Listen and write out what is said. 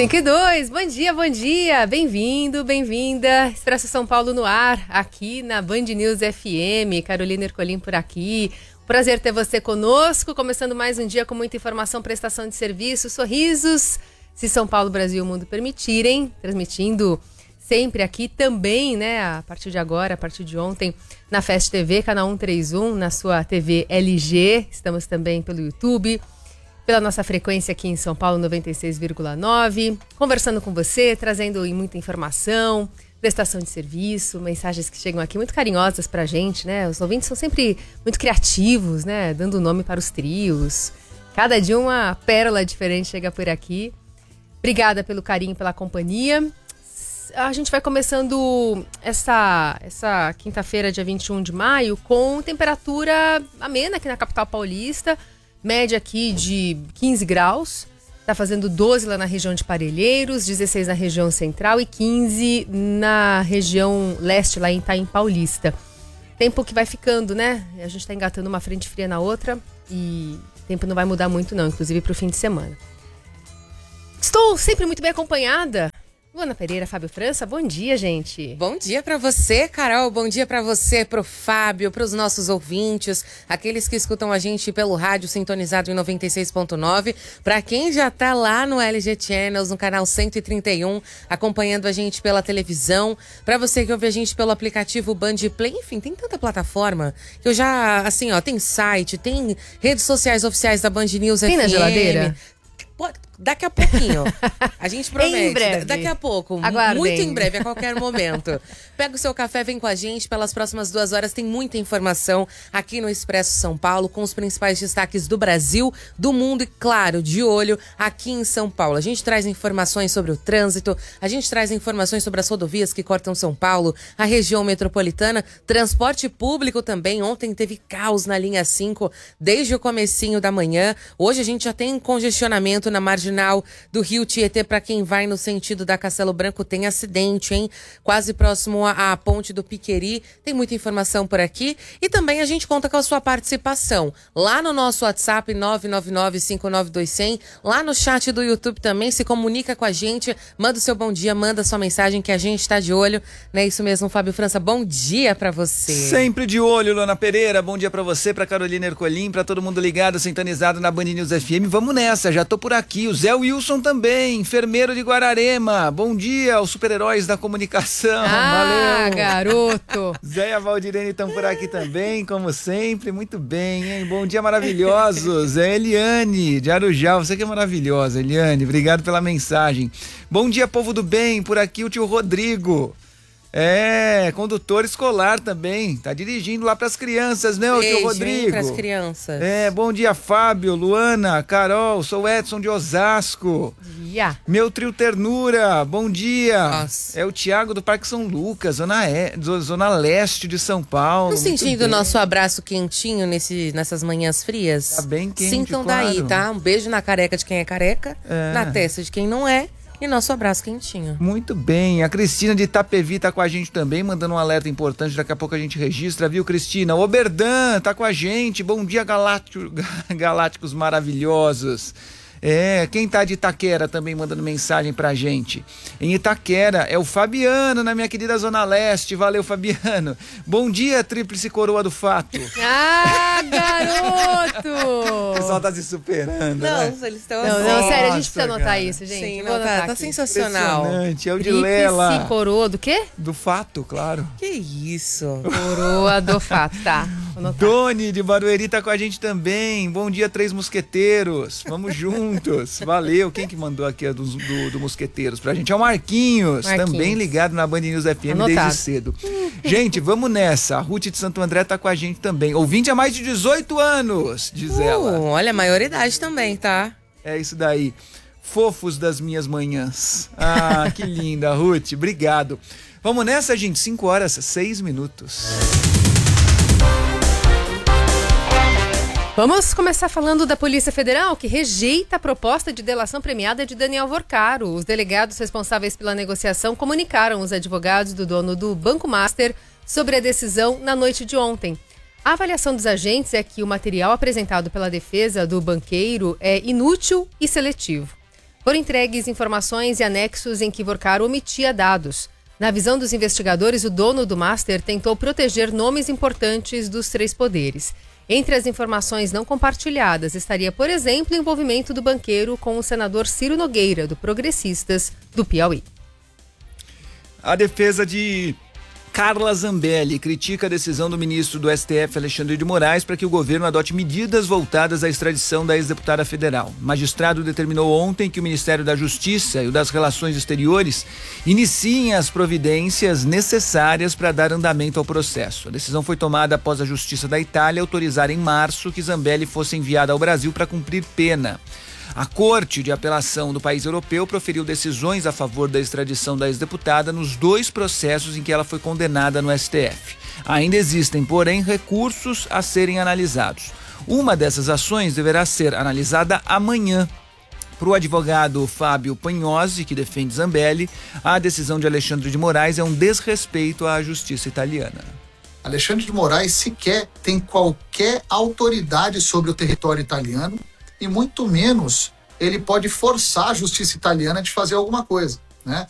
5:02, bom dia, bem-vindo, bem-vinda. Expresso São Paulo no ar, aqui na Band News FM. Carolina Ercolim por aqui. Prazer ter você conosco, começando mais um dia com muita informação, prestação de serviço, sorrisos, se São Paulo, Brasil e o mundo permitirem, transmitindo sempre aqui também, né, a partir de agora, a partir de ontem, na Fast TV, canal 131, na sua TV LG, estamos também pelo YouTube, pela nossa frequência aqui em São Paulo, 96,9, conversando com você, trazendo muita informação, prestação de serviço, mensagens que chegam aqui muito carinhosas pra gente, né? Os ouvintes são sempre muito criativos, né? Dando nome para os trios. Cada dia uma pérola diferente chega por aqui. Obrigada pelo carinho, pela companhia. A gente vai começando essa quinta-feira, dia 21 de maio, com temperatura amena aqui na capital paulista. Média aqui de 15 graus, tá fazendo 12 lá na região de Parelheiros, 16 na região central e 15 na região leste, lá em Itaim Paulista. Tempo que vai ficando, né? A gente tá engatando uma frente fria na outra e o tempo não vai mudar muito não, inclusive pro fim de semana. Estou sempre muito bem acompanhada. Luana Pereira, Fábio França, bom dia, gente. Bom dia pra você, Carol, bom dia pra você, pro Fábio, pros nossos ouvintes, aqueles que escutam a gente pelo rádio sintonizado em 96.9, pra quem já tá lá no LG Channels, no canal 131, acompanhando a gente pela televisão, pra você que ouve a gente pelo aplicativo Band Play, enfim, tem tanta plataforma que eu já, assim, ó, tem site, tem redes sociais oficiais da Band News FM. Tem na geladeira? Daqui a pouquinho. A gente promete. Em breve. Daqui a pouco. Aguardem. Muito em breve, a qualquer momento. Pega o seu café, vem com a gente. Pelas próximas 2 horas tem muita informação aqui no Expresso São Paulo, com os principais destaques do Brasil, do mundo e, claro, de olho aqui em São Paulo. A gente traz informações sobre o trânsito, a gente traz informações sobre as rodovias que cortam São Paulo, a região metropolitana, transporte público também. Ontem teve caos na linha 5, desde o comecinho da manhã. Hoje a gente já tem congestionamento na marginal do Rio Tietê para quem vai no sentido da Castelo Branco. Tem acidente, hein? Quase próximo à ponte do Piqueri. Tem muita informação por aqui. E também a gente conta com a sua participação. Lá no nosso WhatsApp, 999-592-100. Lá no chat do YouTube também. Se comunica com a gente. Manda o seu bom dia, manda sua mensagem que a gente está de olho. Não é isso mesmo, Fábio França? Bom dia para você. Sempre de olho, Luana Pereira. Bom dia para você, para Carolina Ercolim, para todo mundo ligado, sintonizado na Band News FM. Vamos nessa, já tô por aqui. O Zé Wilson também, enfermeiro de Guararema. Bom dia aos super-heróis da comunicação. Valeu. Garoto. Zé e a Valdirene estão por aqui também, como sempre. Muito bem, hein? Bom dia, maravilhosos. É Eliane, de Arujá. Você que é maravilhosa, Eliane. Obrigado pela mensagem. Bom dia, povo do bem. Por aqui o tio Rodrigo. É, condutor escolar também. Tá dirigindo lá pras crianças, né, o tio Rodrigo? Pras crianças. É, bom dia, Fábio, Luana, Carol, sou Edson de Osasco. Yeah. Meu trio Ternura, bom dia. Nossa. É o Thiago do Parque São Lucas, zona leste de São Paulo. Não sentindo o nosso abraço quentinho nessas manhãs frias? Tá bem quente, Sintam claro. daí, tá? Um beijo na careca de quem é careca, na testa de quem não é. E nosso abraço quentinho. Muito bem. A Cristina de Itapevi tá com a gente também, mandando um alerta importante. Daqui a pouco a gente registra, viu, Cristina? O Oberdan tá com a gente. Bom dia, galácticos maravilhosos. É, quem tá de Itaquera também mandando mensagem pra gente. Em Itaquera é o Fabiano, na minha querida Zona Leste. Valeu, Fabiano. Bom dia, Tríplice Coroa do Fato. Ah, garoto! O pessoal tá se superando, Não, né? eles estão Não, assim. sério, a gente precisa Nossa, anotar cara. isso, gente. Sim, Vou não, anotar tá aqui. sensacional. Impressionante. É o de Tríplice Lela. coroa do quê? Do Fato, claro. Que isso? Coroa do fato, tá. Vou anotar. Doni de Barueri tá com a gente também. Bom dia, Três Mosqueteiros. Vamos juntos. Valeu. Quem que mandou aqui a do Mosqueteiros pra gente? É o Marquinhos. Também ligado na Band News FM Anotado. desde cedo. Gente, vamos nessa. A Ruth de Santo André tá com a gente também. Ouvinte há mais de 18 anos, diz ela. Olha, maioridade também, tá? É isso daí. Fofos das minhas manhãs. Ah, que linda, Ruth. Obrigado. Vamos nessa, gente. 5:06. Vamos começar falando da Polícia Federal, que rejeita a proposta de delação premiada de Daniel Vorcaro. Os delegados responsáveis pela negociação comunicaram os advogados do dono do Banco Master sobre a decisão na noite de ontem. A avaliação dos agentes é que o material apresentado pela defesa do banqueiro é inútil e seletivo. Foram entregues informações e anexos em que Vorcar omitia dados. Na visão dos investigadores, o dono do Master tentou proteger nomes importantes dos 3 poderes. Entre as informações não compartilhadas estaria, por exemplo, o envolvimento do banqueiro com o senador Ciro Nogueira, do Progressistas, do Piauí. A defesa de Carla Zambelli critica a decisão do ministro do STF, Alexandre de Moraes, para que o governo adote medidas voltadas à extradição da ex-deputada federal. O magistrado determinou ontem que o Ministério da Justiça e o das Relações Exteriores iniciem as providências necessárias para dar andamento ao processo. A decisão foi tomada após a Justiça da Itália autorizar em março que Zambelli fosse enviada ao Brasil para cumprir pena. A Corte de Apelação do país europeu proferiu decisões a favor da extradição da ex-deputada nos 2 processos em que ela foi condenada no STF. Ainda existem, porém, recursos a serem analisados. Uma dessas ações deverá ser analisada amanhã. Para o advogado Fábio Pagnosi, que defende Zambelli, a decisão de Alexandre de Moraes é um desrespeito à justiça italiana. Alexandre de Moraes sequer tem qualquer autoridade sobre o território italiano, e muito menos ele pode forçar a justiça italiana de fazer alguma coisa.